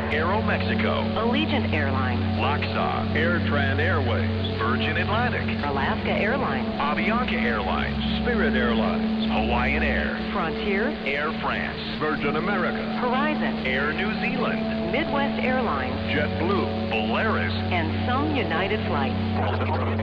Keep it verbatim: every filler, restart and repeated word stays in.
Aeromexico, Allegiant Airlines, Loxaw, Airtran Airways, Virgin Atlantic, Alaska Airlines, Avianca Airlines, Spirit Airlines, Hawaiian Air, Frontier, Air France, Virgin America, Horizon, Air New Zealand, Midwest Airlines, JetBlue, Polaris, and some United flights.